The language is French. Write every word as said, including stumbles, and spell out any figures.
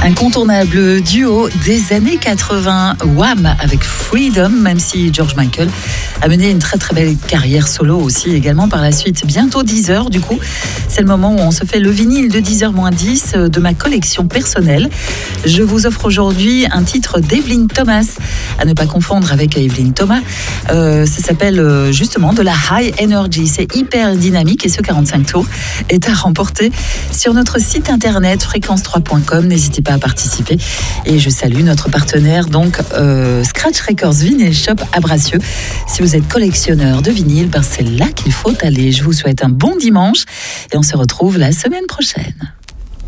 Incontournable duo des années quatre-vingts, Wham avec Freedom, même si George Michael a mené une très très belle carrière solo aussi également par la suite. Bientôt dix heures du coup, c'est le moment où on se fait le vinyle de dix heures moins dix de ma collection personnelle. Je vous offre aujourd'hui un titre d'Evelyn Thomas, à ne pas confondre avec Evelyn Thomas. Euh, ça s'appelle justement de la High Energy, c'est hyper dynamique et ce quarante-cinq tours est à remporter sur notre site internet fréquence trois point com. N'hésitez pas à participer et je salue notre partenaire donc euh, Scratch Records Vinyl Shop à Bracieux. Si vous êtes collectionneur de vinyle, ben c'est là qu'il faut aller. Je vous souhaite un bon dimanche et on se retrouve la semaine prochaine.